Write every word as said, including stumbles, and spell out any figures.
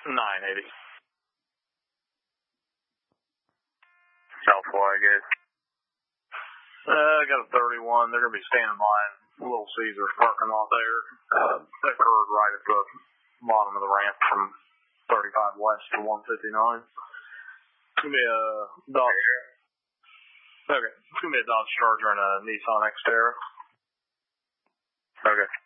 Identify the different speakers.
Speaker 1: nine eighty.
Speaker 2: South Hawaii, guys.
Speaker 1: Uh, I got a thirty-one. They're going to be standing by in Little Caesar's parking lot there. Uh, they occurred right at the bottom of the ramp from thirty-five west to one fifty-nine. It's going to be a Dodge. Okay. It's going to be a Dodge Charger and a Nissan Xterra.
Speaker 2: Okay.